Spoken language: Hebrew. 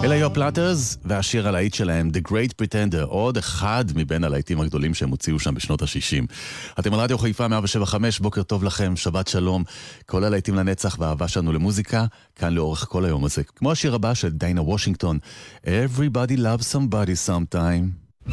אלה היו הפלאטרס, והשיר הלהיט שלהם, The Great Pretender, עוד אחד מבין הלהיטים הגדולים שהם הוציאו שם בשנות ה-60. אתם על רדיו חיפה 175, בוקר טוב לכם, שבת שלום, כל הלהיטים לנצח והאהבה שלנו למוזיקה, כאן לאורך כל היום הזה. כמו השיר הבא של דיינה וושינגטון, Everybody loves somebody sometime.